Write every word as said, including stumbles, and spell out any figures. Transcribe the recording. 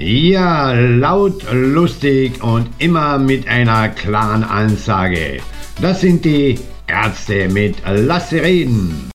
Ja, laut, lustig und immer mit einer klaren Ansage. Das sind die Ärzte mit Lasse reden.